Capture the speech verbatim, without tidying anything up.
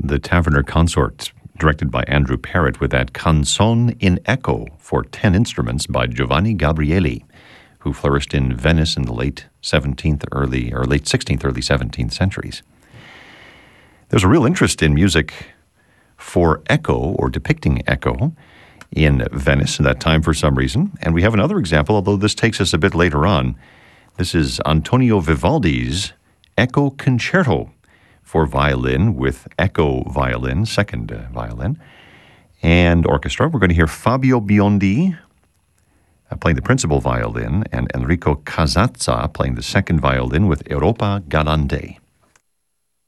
the Taverner Consort, directed by Andrew Parrott, with that Canzone in Echo for ten instruments by Giovanni Gabrieli, who flourished in Venice in the late seventeenth, early or late sixteenth, early seventeenth centuries. There's a real interest in music for echo or depicting echo in Venice at that time for some reason. And we have another example, although this takes us a bit later on. This is Antonio Vivaldi's Echo Concerto for violin with echo violin, second uh, violin, and orchestra. We're going to hear Fabio Biondi uh, playing the principal violin and Enrico Casazza playing the second violin with Europa Galante.